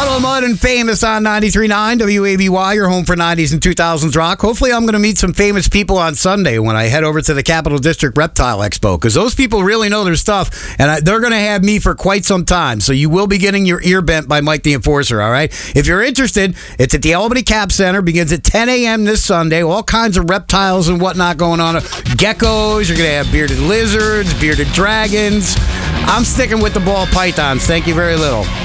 Puddle of Mud and Famous on 93.9 WABY, your home for 90s and 2000s rock. Hopefully I'm going to meet some famous people on Sunday when I head over to the Capital District Reptile Expo, because those people really know their stuff, and they're going to have me for quite some time. So you will be getting your ear bent by Mike the Enforcer, all right? If you're interested, it's at the Albany Cap Center, begins at 10 a.m. this Sunday. All kinds of reptiles and whatnot going on. Geckos, you're going to have bearded lizards, bearded dragons. I'm sticking with the ball pythons. Thank you very little.